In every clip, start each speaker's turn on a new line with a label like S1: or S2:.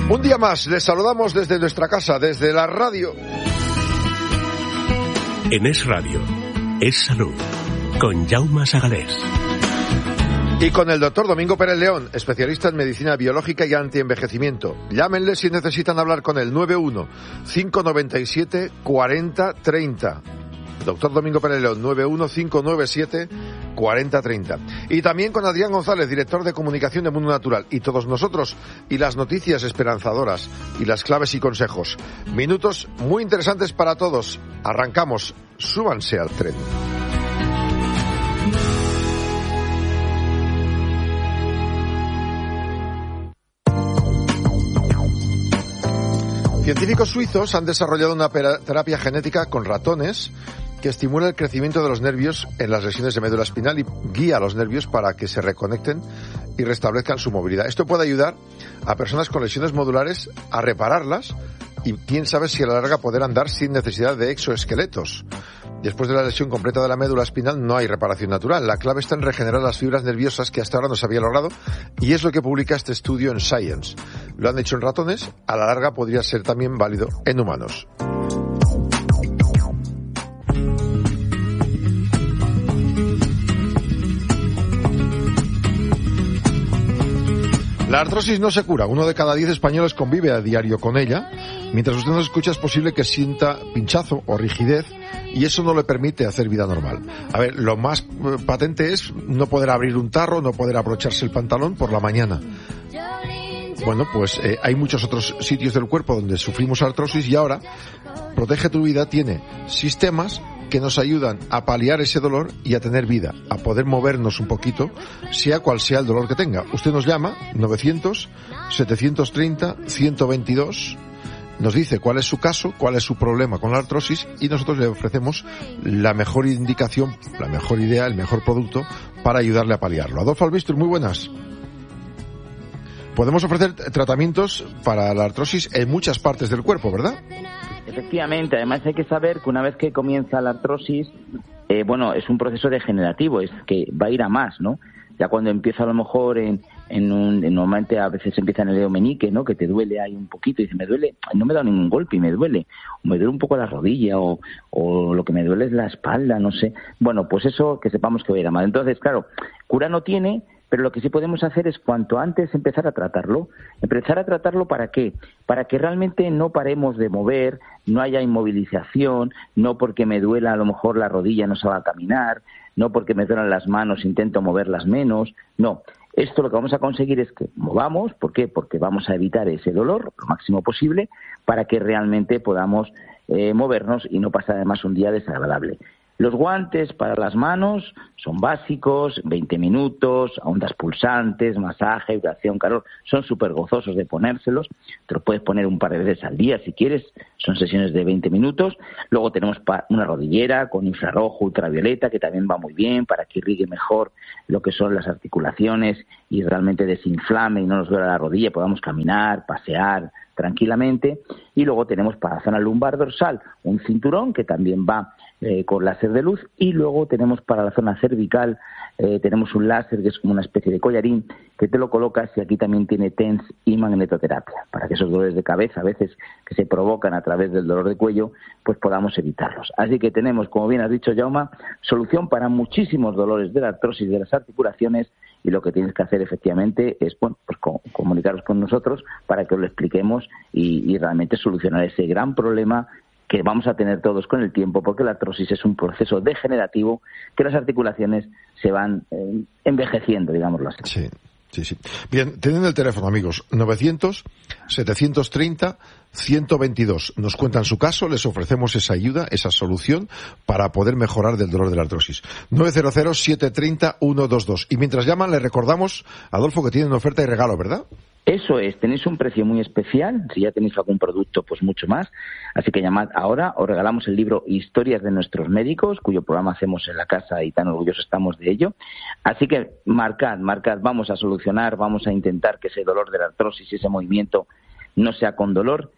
S1: Un día más, les saludamos desde nuestra casa, desde la radio.
S2: En Es Radio, Es Salud, con Jaume Sagalés.
S1: Y con el doctor Domingo Pérez León, especialista en medicina biológica y antienvejecimiento. Llámenle si necesitan hablar con él, 91-597-4030. Doctor Domingo Pérez León, 91-597-4030. Y también con Adrián González, director de comunicación de Mundo Natural. Y todos nosotros, y las noticias esperanzadoras, y las claves y consejos. Minutos muy interesantes para todos. Arrancamos. Súbanse al tren. Científicos suizos han desarrollado una terapia genética con ratones que estimula el crecimiento de los nervios en las lesiones de médula espinal y guía a los nervios para que se reconecten y restablezcan su movilidad. Esto puede ayudar a personas con lesiones modulares a repararlas y quién sabe si a la larga poder andar sin necesidad de exoesqueletos. Después de la lesión completa de la médula espinal no hay reparación natural. La clave está en regenerar las fibras nerviosas que hasta ahora no se había logrado y es lo que publica este estudio en Science. Lo han hecho en ratones, a la larga podría ser también válido en humanos. La artrosis no se cura. 1 de cada 10 españoles convive a diario con ella. Mientras usted nos escucha es posible que sienta pinchazo o rigidez y eso no le permite hacer vida normal. A ver, lo más patente es no poder abrir un tarro, no poder abrocharse el pantalón por la mañana. Bueno, pues hay muchos otros sitios del cuerpo donde sufrimos artrosis y ahora Protege tu Vida tiene sistemas que nos ayudan a paliar ese dolor y a tener vida, a poder movernos un poquito, sea cual sea el dolor que tenga. Usted nos llama, 900-730-122, nos dice cuál es su caso, cuál es su problema con la artrosis y nosotros le ofrecemos la mejor indicación, la mejor idea, el mejor producto para ayudarle a paliarlo. Adolfo Albistur, muy buenas. Podemos ofrecer tratamientos para la artrosis en muchas partes del cuerpo, ¿verdad?
S3: Efectivamente, además hay que saber que una vez que comienza la artrosis, es un proceso degenerativo, es que va a ir a más, ¿no? Ya cuando empieza a lo mejor normalmente a veces empieza en el dedo meñique, ¿no? Que te duele ahí un poquito y dice, me duele, no me da ningún golpe y me duele, o me duele un poco la rodilla o lo que me duele es la espalda, no sé. Bueno, pues eso que sepamos que va a ir a más. Entonces, claro, cura no tiene, pero lo que sí podemos hacer es cuanto antes empezar a tratarlo. ¿Empezar a tratarlo para qué? Para que realmente no paremos de mover, no haya inmovilización, no porque me duela a lo mejor la rodilla no salga a caminar, no porque me duelan las manos intento moverlas menos, no. Esto lo que vamos a conseguir es que movamos. ¿Por qué? Porque vamos a evitar ese dolor lo máximo posible para que realmente podamos movernos y no pasar además un día desagradable. Los guantes para las manos son básicos, 20 minutos, ondas pulsantes, masaje, vibración, calor, son súper gozosos de ponérselos, te los puedes poner un par de veces al día si quieres, son sesiones de 20 minutos. Luego tenemos una rodillera con infrarrojo, ultravioleta, que también va muy bien para que irrigue mejor lo que son las articulaciones y realmente desinflame y no nos duela la rodilla, podamos caminar, pasear tranquilamente. Y luego tenemos para la zona lumbar dorsal un cinturón que también va con láser de luz, y luego tenemos para la zona cervical tenemos un láser que es como una especie de collarín que te lo colocas y aquí también tiene TENS y magnetoterapia para que esos dolores de cabeza a veces que se provocan a través del dolor de cuello pues podamos evitarlos. Así que tenemos, como bien has dicho, Jaume, solución para muchísimos dolores de la artrosis de las articulaciones y lo que tienes que hacer efectivamente es comunicaros con nosotros para que os lo expliquemos y realmente solucionar ese gran problema que vamos a tener todos con el tiempo, porque la artrosis es un proceso degenerativo que las articulaciones se van envejeciendo, digámoslo así.
S1: Sí. Bien, tienen el teléfono, amigos, 900-730-122. Nos cuentan su caso, les ofrecemos esa ayuda, esa solución para poder mejorar del dolor de la artrosis. 900-730-122. Y mientras llaman, les recordamos, Adolfo, que tienen oferta y regalo, ¿verdad?
S3: Eso es, tenéis un precio muy especial, si ya tenéis algún producto, pues mucho más. Así que llamad ahora, os regalamos el libro Historias de nuestros médicos, cuyo programa hacemos en la casa y tan orgullosos estamos de ello. Así que marcad, vamos a solucionar, vamos a intentar que ese dolor de la artrosis y ese movimiento no sea con dolor.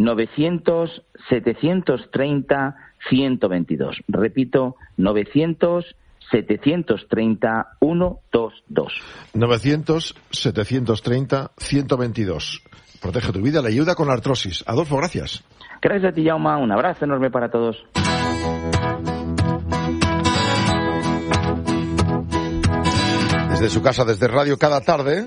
S3: 900-730-122. Repito, 900-730-122.
S1: 900-730-122. protege tu vida, le ayuda con la artrosis. Adolfo, gracias.
S3: Gracias a ti, Jaume. Un abrazo enorme para todos.
S1: Desde su casa, desde radio, cada tarde,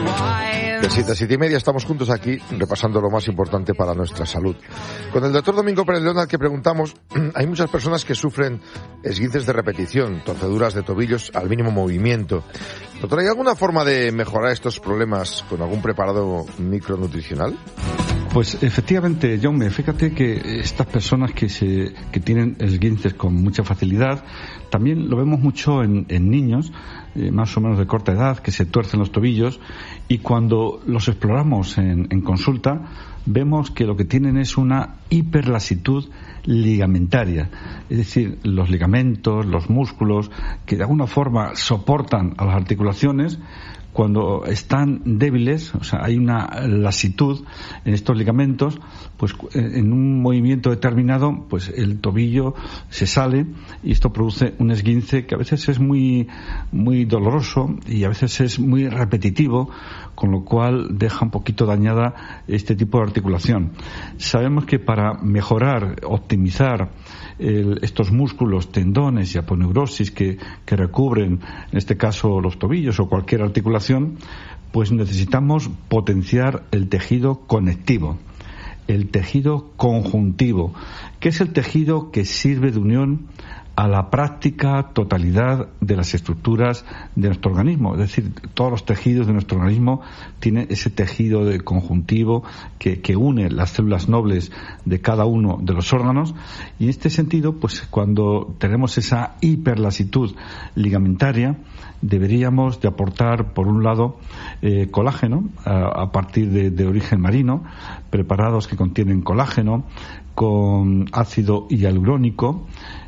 S1: de 7 a 7 y media, estamos juntos aquí repasando lo más importante para nuestra salud. Con el doctor Domingo Pérez León, al que preguntamos, hay muchas personas que sufren esguinces de repetición, torceduras de tobillos al mínimo movimiento. Doctor, ¿hay alguna forma de mejorar estos problemas con algún preparado micronutricional?
S4: Pues efectivamente, Jaume, fíjate que estas personas que tienen esguinces con mucha facilidad, también lo vemos mucho en niños, más o menos de corta edad, que se tuercen los tobillos, y cuando los exploramos en consulta, vemos que lo que tienen es una hiperlasitud ligamentaria, es decir, los ligamentos, los músculos, que de alguna forma soportan a las articulaciones, cuando están débiles, o sea, hay una lasitud en estos ligamentos, pues en un movimiento determinado, pues el tobillo se sale y esto produce un esguince que a veces es muy, muy doloroso y a veces es muy repetitivo, con lo cual deja un poquito dañada este tipo de articulación. Sabemos que para mejorar, optimizar estos músculos, tendones y aponeurosis que recubren, en este caso, los tobillos o cualquier articulación, pues necesitamos potenciar el tejido conectivo, el tejido conjuntivo, que es el tejido que sirve de unión a la práctica totalidad de las estructuras de nuestro organismo. Es decir, todos los tejidos de nuestro organismo tienen ese tejido de conjuntivo que une las células nobles de cada uno de los órganos, y en este sentido, pues cuando tenemos esa hiperlasitud ligamentaria, deberíamos de aportar, por un lado, colágeno a partir de origen marino, preparados que contienen colágeno, con ácido hialurónico,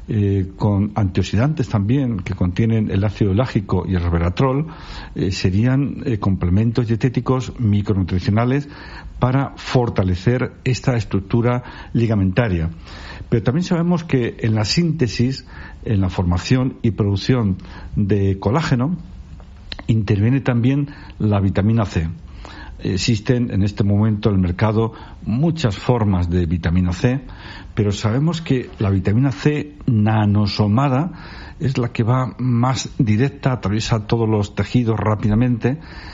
S4: con antioxidantes también que contienen el ácido lágico y el resveratrol, serían complementos dietéticos micronutricionales para fortalecer esta estructura ligamentaria. Pero también sabemos que en la síntesis, en la formación y producción de colágeno, interviene también la vitamina C. Existen en este momento en el mercado muchas formas de vitamina C, pero sabemos que la vitamina C nanosomada es la que va más directa, atraviesa todos los tejidos rápidamente,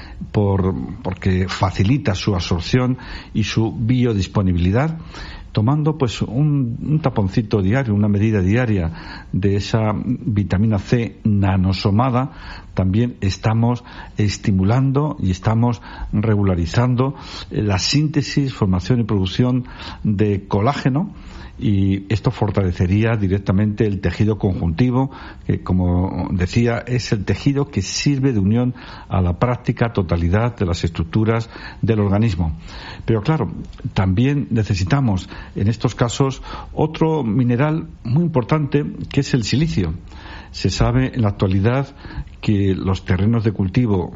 S4: porque facilita su absorción y su biodisponibilidad. Tomando pues un taponcito diario, una medida diaria de esa vitamina C nanosomada, también estamos estimulando y estamos regularizando la síntesis, formación y producción de colágeno, y esto fortalecería directamente el tejido conjuntivo, que, como decía, es el tejido que sirve de unión a la práctica totalidad de las estructuras del organismo. Pero claro, también necesitamos en estos casos otro mineral muy importante, que es el silicio. Se sabe en la actualidad que los terrenos de cultivo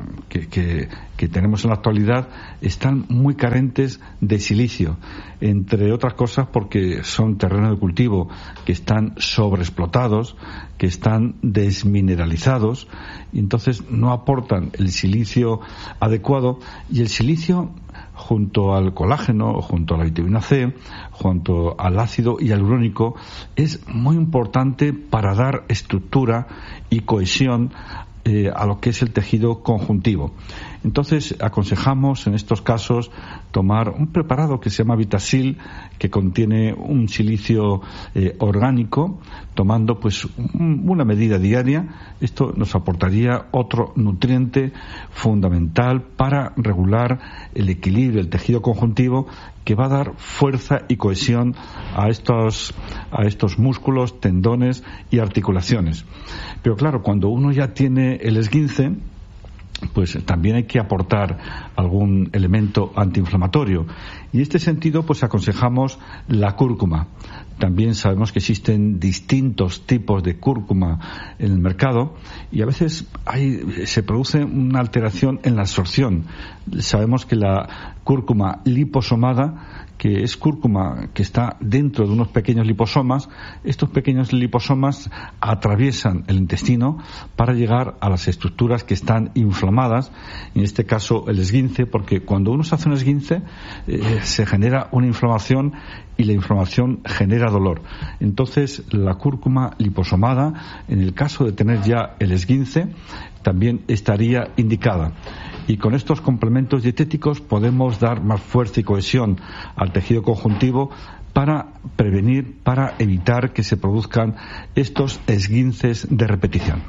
S4: que tenemos en la actualidad están muy carentes de silicio, entre otras cosas porque son terrenos de cultivo que están sobreexplotados, que están desmineralizados, y entonces no aportan el silicio adecuado. Y el silicio, junto al colágeno, junto a la vitamina C, junto al ácido hialurónico, es muy importante para dar estructura y cohesión a lo que es el tejido conjuntivo. Entonces aconsejamos en estos casos tomar un preparado que se llama Vitasil, que contiene un silicio orgánico, tomando pues una medida diaria. Esto nos aportaría otro nutriente fundamental para regular el equilibrio del tejido conjuntivo, que va a dar fuerza y cohesión a estos músculos, tendones y articulaciones. Pero claro, cuando uno ya tiene el esguince, pues también hay que aportar algún elemento antiinflamatorio, y en este sentido pues aconsejamos la cúrcuma. También sabemos que existen distintos tipos de cúrcuma en el mercado, y a veces se produce una alteración en la absorción. Sabemos que la cúrcuma liposomada, que es cúrcuma que está dentro de unos pequeños liposomas. Estos pequeños liposomas atraviesan el intestino para llegar a las estructuras que están inflamadas, en este caso el esguince, porque cuando uno se hace un esguince se genera una inflamación y la inflamación genera dolor. Entonces, la cúrcuma liposomada, en el caso de tener ya el esguince, también estaría indicada. Y con estos complementos dietéticos podemos dar más fuerza y cohesión al tejido conjuntivo para prevenir, para evitar que se produzcan estos esguinces de repetición.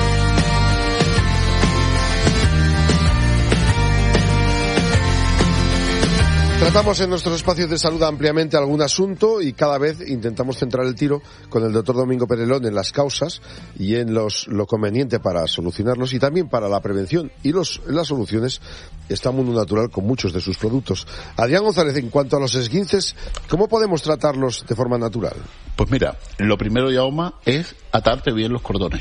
S1: Tratamos en nuestros espacios de salud ampliamente algún asunto y cada vez intentamos centrar el tiro con el doctor Domingo Perelón en las causas y en lo conveniente para solucionarlos, y también para la prevención y las soluciones está Mundo Natural con muchos de sus productos. Adrián González, en cuanto a los esguinces, ¿cómo podemos tratarlos de forma natural?
S5: Pues mira, lo primero, Jaume, es atarte bien los cordones.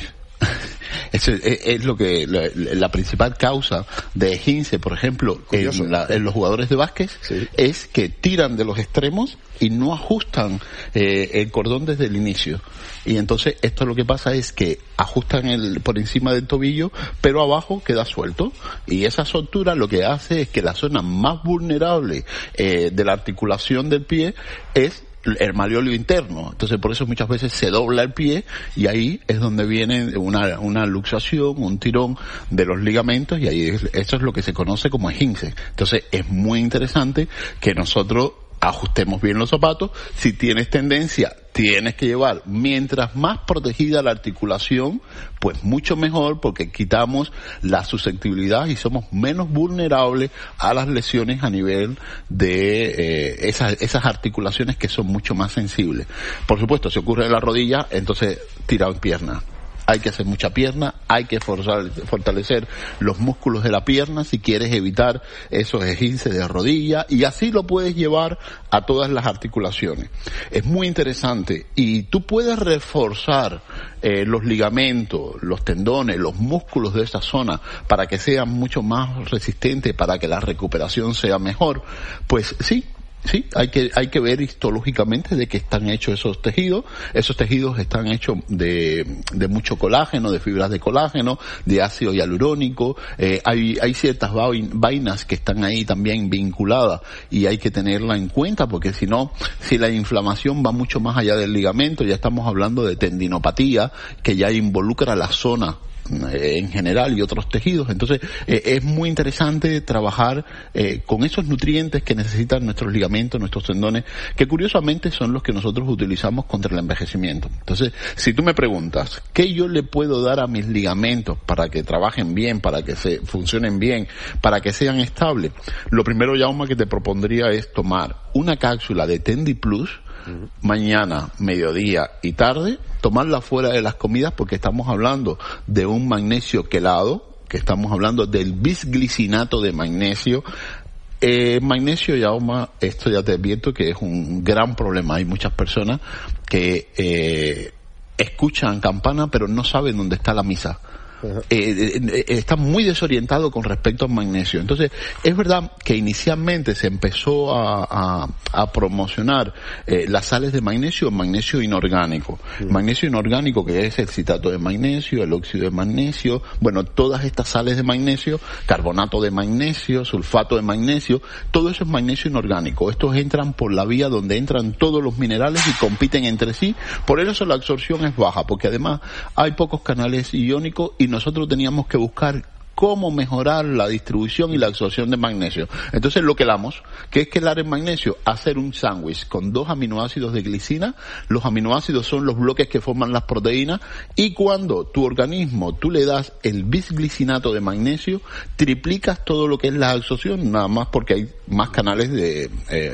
S5: Es lo que la principal causa de esguince, por ejemplo, en los jugadores de básquet, sí, es que tiran de los extremos y no ajustan el cordón desde el inicio. Y entonces esto lo que pasa es que ajustan por encima del tobillo, pero abajo queda suelto. Y esa soltura lo que hace es que la zona más vulnerable de la articulación del pie es el malleolio interno. Entonces por eso muchas veces se dobla el pie y ahí es donde viene una luxación, un tirón de los ligamentos, y ahí eso es lo que se conoce como esguince. Entonces es muy interesante que nosotros ajustemos bien los zapatos. Si tienes tendencia, tienes que llevar, mientras más protegida la articulación, pues mucho mejor, porque quitamos la susceptibilidad y somos menos vulnerables a las lesiones a nivel de esas articulaciones que son mucho más sensibles. Por supuesto, si ocurre en la rodilla, entonces tira en pierna. Hay que hacer mucha pierna, hay que fortalecer los músculos de la pierna si quieres evitar esos esguinces de rodilla, y así lo puedes llevar a todas las articulaciones. Es muy interesante, y tú puedes reforzar los ligamentos, los tendones, los músculos de esa zona para que sean mucho más resistentes, para que la recuperación sea mejor. Pues sí, hay que ver histológicamente de qué están hechos esos tejidos. Esos tejidos están hechos de mucho colágeno, de fibras de colágeno, de ácido hialurónico. Hay ciertas vainas que están ahí también vinculadas y hay que tenerla en cuenta, porque si no, si la inflamación va mucho más allá del ligamento, ya estamos hablando de tendinopatía, que ya involucra la zona en general y otros tejidos. Entonces es muy interesante trabajar con esos nutrientes que necesitan nuestros ligamentos, nuestros tendones, que curiosamente son los que nosotros utilizamos contra el envejecimiento. Entonces, si tú me preguntas ¿qué yo le puedo dar a mis ligamentos para que trabajen bien, para que funcionen bien, para que sean estables? Lo primero, Jaume, que te propondría es tomar una cápsula de Tendi Plus mañana, mediodía y tarde, tomarla fuera de las comidas, porque estamos hablando de un magnesio quelado, que estamos hablando del bisglicinato de magnesio. Magnesio, Jaume, esto ya te advierto que es un gran problema. Hay muchas personas que escuchan campana pero no saben dónde está la misa. Está muy desorientado con respecto al magnesio. Entonces, es verdad que inicialmente se empezó a promocionar las sales de magnesio, magnesio inorgánico. Magnesio inorgánico, que es el citrato de magnesio, el óxido de magnesio, bueno, todas estas sales de magnesio, carbonato de magnesio, sulfato de magnesio, todo eso es magnesio inorgánico. Estos entran por la vía donde entran todos los minerales y compiten entre sí. Por eso la absorción es baja, porque además hay pocos canales iónicos y nosotros teníamos que buscar cómo mejorar la distribución y la absorción de magnesio. Entonces lo que damos, que es quelar el magnesio, hacer un sándwich con 2 aminoácidos de glicina. Los aminoácidos son los bloques que forman las proteínas, y cuando tu organismo, tú le das el bisglicinato de magnesio, triplicas todo lo que es la absorción, nada más porque hay más canales de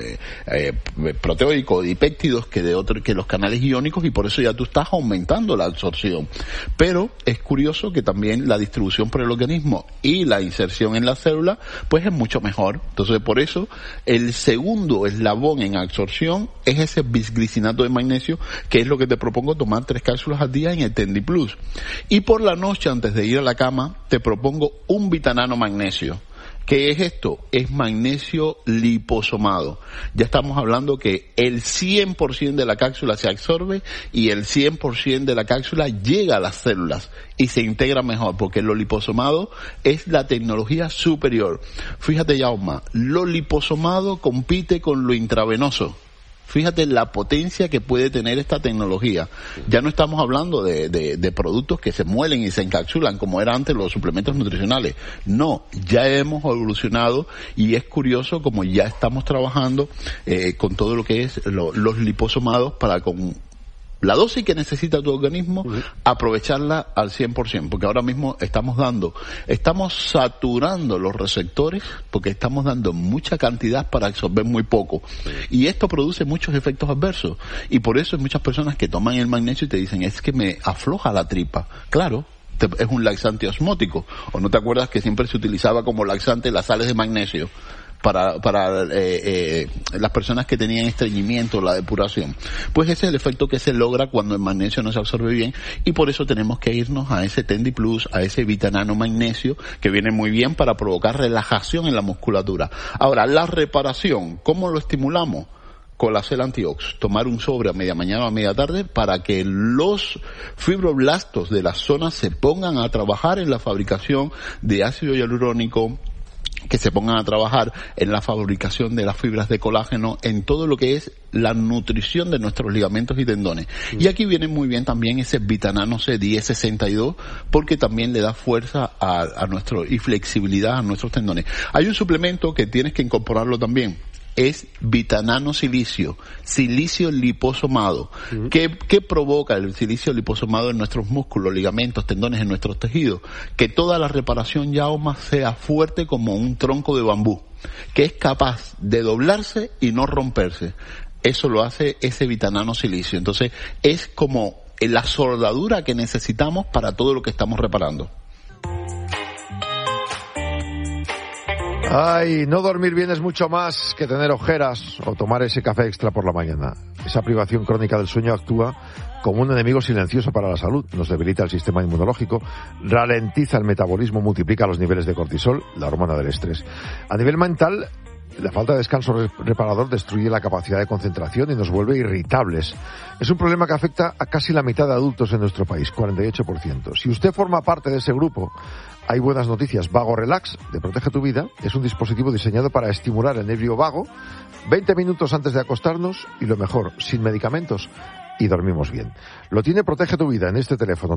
S5: proteóicos, dipéptidos que los canales iónicos, y por eso ya tú estás aumentando la absorción. Pero es curioso que también la distribución por el organismo y la inserción en la célula pues es mucho mejor. Entonces por eso el segundo eslabón en absorción es ese bisglicinato de magnesio, que es lo que te propongo tomar 3 cápsulas al día en el Tendi Plus. Y por la noche, antes de ir a la cama, te propongo un vitanano magnesio, ¿Qué es esto? Es magnesio liposomado. Ya estamos hablando que el 100% de la cápsula se absorbe y el 100% de la cápsula llega a las células y se integra mejor, porque lo liposomado es la tecnología superior. Fíjate, Jaume, lo liposomado compite con lo intravenoso. Fíjate la potencia que puede tener esta tecnología. Ya no estamos hablando de productos que se muelen y se encapsulan como era antes los suplementos nutricionales. No, ya hemos evolucionado y es curioso como ya estamos trabajando con todo lo que es los liposomados para con la dosis que necesita tu organismo, aprovecharla al 100%, porque ahora mismo estamos saturando los receptores, porque estamos dando mucha cantidad para absorber muy poco. Y esto produce muchos efectos adversos. Y por eso hay muchas personas que toman el magnesio y te dicen, es que me afloja la tripa. Claro, es un laxante osmótico. ¿O no te acuerdas que siempre se utilizaba como laxante las sales de magnesio? Para las personas que tenían estreñimiento, la depuración. Pues ese es el efecto que se logra cuando el magnesio no se absorbe bien, y por eso tenemos que irnos a ese Tendi Plus, a ese Vitanano Magnesio, que viene muy bien para provocar relajación en la musculatura. Ahora, la reparación, ¿cómo lo estimulamos? Colacel Antiox, tomar un sobre a media mañana o a media tarde para que los fibroblastos de la zona se pongan a trabajar en la fabricación de ácido hialurónico, que se pongan a trabajar en la fabricación de las fibras de colágeno, en todo lo que es la nutrición de nuestros ligamentos y tendones. Y aquí viene muy bien también ese Vitanano C 1062, porque también le da fuerza a nuestro, y flexibilidad a nuestros tendones. Hay un suplemento que tienes que incorporarlo también, es Vitanano Silicio liposomado. ¿Qué provoca el silicio liposomado en nuestros músculos, ligamentos, tendones, en nuestros tejidos? Que toda la reparación, Jaume, sea fuerte como un tronco de bambú, que es capaz de doblarse y no romperse. Eso lo hace ese Vitanano Silicio. Entonces, es como la soldadura que necesitamos para todo lo que estamos reparando.
S1: Ay, no dormir bien es mucho más que tener ojeras o tomar ese café extra por la mañana. Esa privación crónica del sueño actúa como un enemigo silencioso para la salud. Nos debilita el sistema inmunológico, ralentiza el metabolismo, multiplica los niveles de cortisol, la hormona del estrés. A nivel mental, la falta de descanso reparador destruye la capacidad de concentración y nos vuelve irritables. Es un problema que afecta a casi la mitad de adultos en nuestro país, 48%. Si usted forma parte de ese grupo, hay buenas noticias. Vago Relax, de Protege tu Vida, es un dispositivo diseñado para estimular el nervio vago 20 minutos antes de acostarnos y, lo mejor, sin medicamentos, y dormimos bien. Lo tiene Protege tu Vida en este teléfono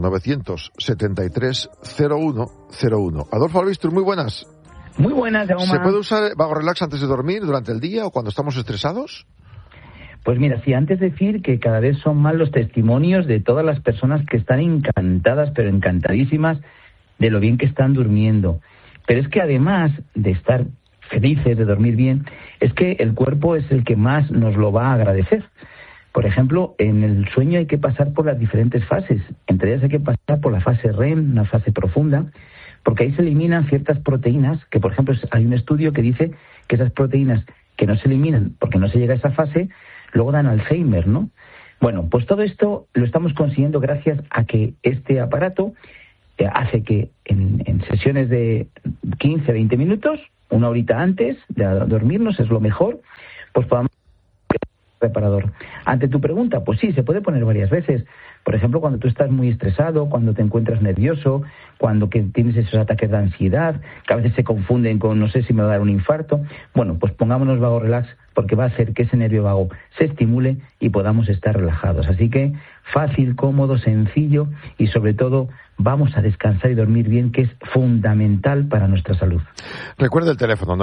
S1: 973-0101. Adolfo Albistur, muy buenas.
S6: Muy buenas, Jaume.
S1: ¿Se puede usar Vago Relax antes de dormir, durante el día o cuando estamos estresados?
S6: Pues mira, sí, antes decir que cada vez son más los testimonios de todas las personas que están encantadas, pero encantadísimas, de lo bien que están durmiendo. Pero es que además de estar felices, de dormir bien, es que el cuerpo es el que más nos lo va a agradecer. Por ejemplo, en el sueño hay que pasar por las diferentes fases. Entre ellas hay que pasar por la fase REM, una fase profunda, porque ahí se eliminan ciertas proteínas, que por ejemplo hay un estudio que dice que esas proteínas que no se eliminan porque no se llega a esa fase, luego dan Alzheimer, ¿no? Bueno, pues todo esto lo estamos consiguiendo gracias a que este aparato hace que en sesiones de 15, 20 minutos, una horita antes de dormirnos, es lo mejor, pues podamos reparador. Ante tu pregunta, pues sí, se puede poner varias veces. Por ejemplo, cuando tú estás muy estresado, cuando te encuentras nervioso, cuando que tienes esos ataques de ansiedad, que a veces se confunden con no sé si me va a dar un infarto. Bueno, pues pongámonos Vago Relax, porque va a hacer que ese nervio vago se estimule y podamos estar relajados. Así que fácil, cómodo, sencillo y sobre todo vamos a descansar y dormir bien, que es fundamental para nuestra salud.
S1: Recuerda el teléfono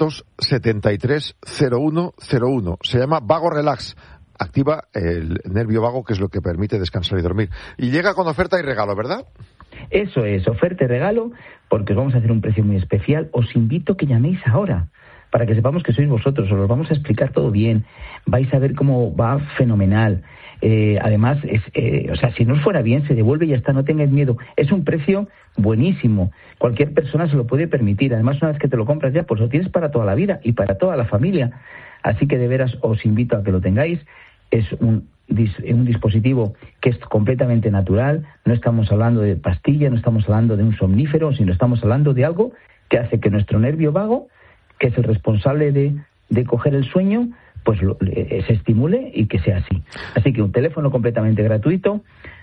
S1: 973-0101. Se llama Vago Relax. Activa el nervio vago, que es lo que permite descansar y dormir. Y llega con oferta y regalo, ¿verdad?
S6: Eso es, oferta y regalo, porque os vamos a hacer un precio muy especial. Os invito a que llaméis ahora, para que sepamos que sois vosotros. Os lo vamos a explicar todo bien. Vais a ver cómo va fenomenal. Además, si no os fuera bien, se devuelve y ya está, no tengáis miedo. Es un precio buenísimo. Cualquier persona se lo puede permitir. Además, una vez que te lo compras ya, pues lo tienes para toda la vida y para toda la familia. Así que de veras os invito a que lo tengáis. Es un dispositivo que es completamente natural. No estamos hablando de pastilla, no estamos hablando de un somnífero, sino estamos hablando de algo que hace que nuestro nervio vago, que es el responsable de coger el sueño, pues se estimule y que sea así. Así que un teléfono completamente gratuito,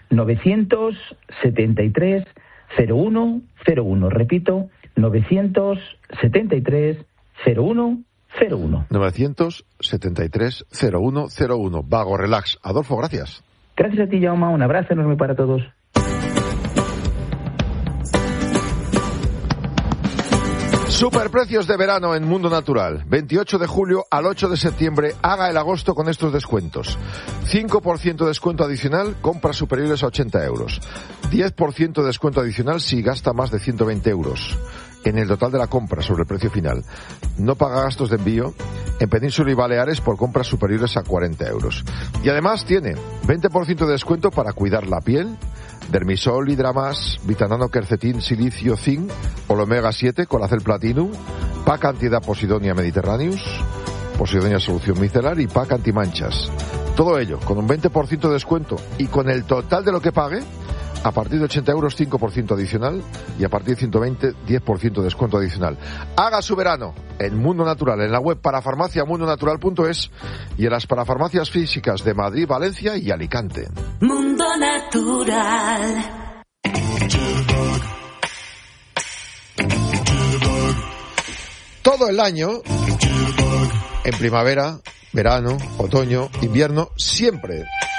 S6: 973 0101. Repito, 973 0101.
S1: 973 0101. Vago Relax. Adolfo, gracias.
S6: Gracias a ti, Jaume. Un abrazo enorme para todos.
S1: Superprecios de verano en Mundo Natural. 28 de julio al 8 de septiembre. Haga el agosto con estos descuentos. 5% de descuento adicional, compras superiores a 80 euros. 10% de descuento adicional si gasta más de 120 euros en el total de la compra sobre el precio final. No paga gastos de envío en Península y Baleares por compras superiores a 40 euros. Y además tiene 20% de descuento para cuidar la piel, Dermisol, Hidramas, Vitanano, Quercetin, Silicio, Zinc, Omega 7, Colacel Platinum, Pack Antiedad Posidonia Mediterraneus, Posidonia Solución Micelar y Pack Antimanchas. Todo ello con un 20% de descuento y con el total de lo que pague, a partir de 80 euros 5% adicional y a partir de 120 10% de descuento adicional. Haga su verano en Mundo Natural, en la web parafarmaciamundonatural.es y en las parafarmacias físicas de Madrid, Valencia y Alicante.
S7: Mundo Natural.
S1: Todo el año, en primavera, verano, otoño, invierno, siempre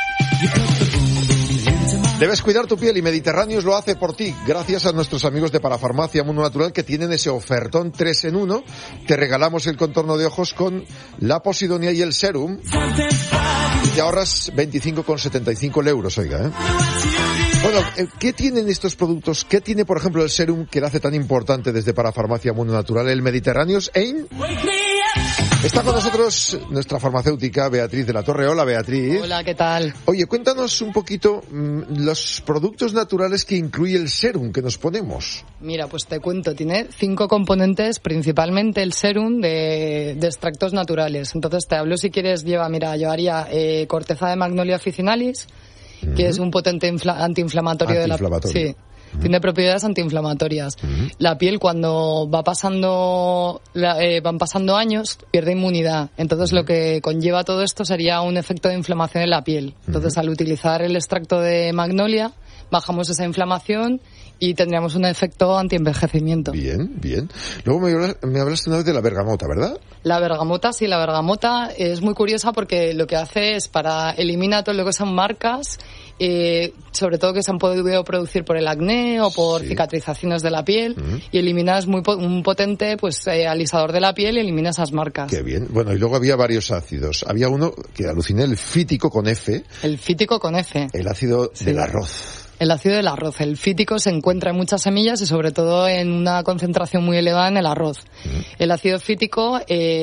S1: debes cuidar tu piel y Mediterráneos lo hace por ti, gracias a nuestros amigos de Parafarmacia Mundo Natural que tienen ese ofertón 3 en 1. Te regalamos el contorno de ojos con la Posidonia y el Serum y te ahorras 25,75 euros, oiga, ¿eh? Bueno, ¿qué tienen estos productos? ¿Qué tiene, por ejemplo, el Serum que le hace tan importante desde Parafarmacia Mundo Natural? El Mediterráneos EIN. Está con nosotros nuestra farmacéutica Beatriz de la Torre. Hola, Beatriz.
S8: Hola, ¿qué tal?
S1: Oye, cuéntanos un poquito los productos naturales que incluye el serum que nos ponemos.
S8: Mira, pues te cuento, tiene 5 componentes, principalmente el serum de extractos naturales. Entonces te hablo, si quieres, llevaría corteza de Magnolia officinalis, que es un potente antiinflamatorio de la piel. Sí. Tiene propiedades antiinflamatorias. La piel, cuando van pasando años, pierde inmunidad. Entonces lo que conlleva todo esto sería un efecto de inflamación en la piel. Entonces al utilizar el extracto de Magnolia, bajamos esa inflamación y tendríamos un efecto antienvejecimiento.
S1: Bien, bien. Luego me hablaste una vez de la bergamota, ¿verdad?
S8: La bergamota, sí, la bergamota es muy curiosa porque lo que hace es eliminar todo lo que son marcas, sobre todo que se han podido producir por el acné o por cicatrizaciones de la piel, y eliminas un potente alisador de la piel y elimina esas marcas.
S1: Qué bien. Bueno, y luego había varios ácidos. Había uno que aluciné, el fítico con F.
S8: El fítico con F.
S1: El ácido del arroz.
S8: El ácido del arroz. El fítico se encuentra en muchas semillas y sobre todo en una concentración muy elevada en el arroz. El ácido fítico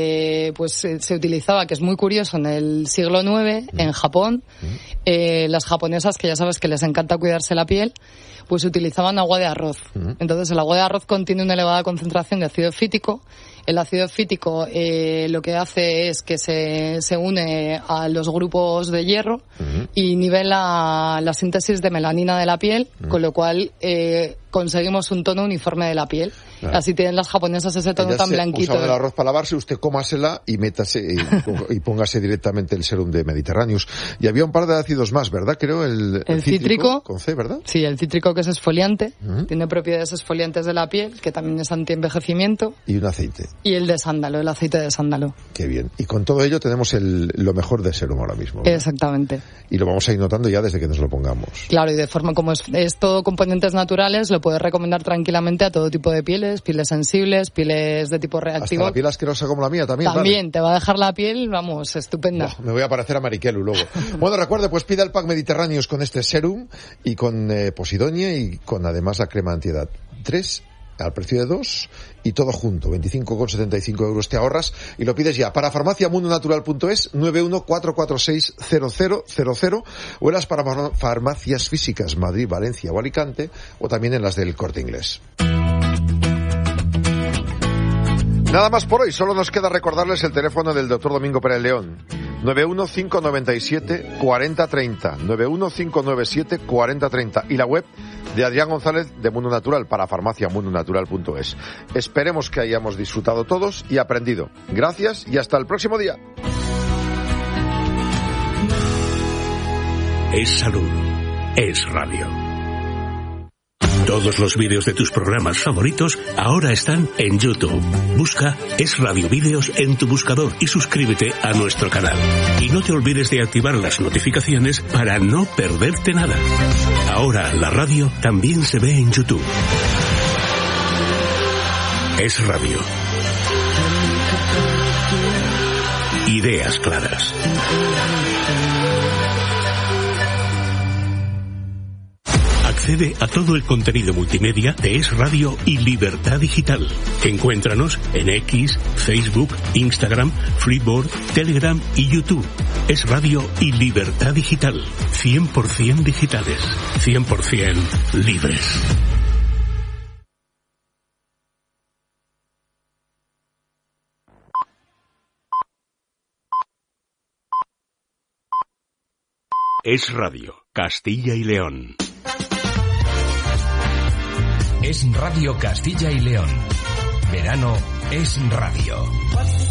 S8: se utilizaba, que es muy curioso, en el siglo IX en Japón. Las japonesas, que ya sabes que les encanta cuidarse la piel, pues utilizaban agua de arroz. Entonces el agua de arroz contiene una elevada concentración de ácido fítico. El ácido fítico lo que hace es que se une a los grupos de hierro y nivela la síntesis de melanina de la piel, con lo cual conseguimos un tono uniforme de la piel. Claro. Así tienen las japonesas ese tono tan blanquito.
S1: Usa el arroz para lavarse, usted cómasela y métase y póngase directamente el serum de Mediterráneos. Y había un par de ácidos más, ¿verdad? Creo el cítrico con C, ¿verdad?
S8: Sí, el cítrico, que es exfoliante, tiene propiedades exfoliantes de la piel, que también es antienvejecimiento.
S1: Y un aceite.
S8: Y el de sándalo, el aceite de sándalo.
S1: Qué bien. Y con todo ello tenemos lo mejor de serum ahora mismo, ¿verdad?
S8: Exactamente.
S1: Y lo vamos a ir notando ya desde que nos lo pongamos.
S8: Claro, y de forma, como es todo componentes naturales, lo puedes recomendar tranquilamente a todo tipo de pieles sensibles, pieles de tipo reactivo.
S1: Hasta la piel asquerosa como la mía también.
S8: También, te va a dejar la piel, vamos, estupenda.
S1: Me voy a parecer a Mariquelu luego. Bueno, recuerde, pues pida el pack Mediterráneos con este serum y con Posidonia y con además la crema antiedad. 3 al precio de 2 y todo junto, 25,75 euros te ahorras y lo pides ya. Para farmaciamundonatural.es, 914460000 o en las farmacias físicas Madrid, Valencia o Alicante, o también en las del Corte Inglés. Nada más por hoy, solo nos queda recordarles el teléfono del Dr. Domingo Pérez León, 91597 4030, 91597 4030 y la web de Adrián González de Mundo Natural para farmaciamundonatural.es. Esperemos que hayamos disfrutado todos y aprendido. Gracias y hasta el próximo día.
S2: Es salud. Es radio. Todos los vídeos de tus programas favoritos ahora están en YouTube. Busca Es Radio Vídeos en tu buscador y suscríbete a nuestro canal. Y no te olvides de activar las notificaciones para no perderte nada. Ahora la radio también se ve en YouTube. Es Radio. Ideas claras. Accede a todo el contenido multimedia de Es Radio y Libertad Digital. Encuéntranos en X, Facebook, Instagram, Flipboard, Telegram y YouTube. Es Radio y Libertad Digital. 100% digitales. 100% libres. Es Radio, Castilla y León.
S9: Es Radio Castilla y León. Verano es radio.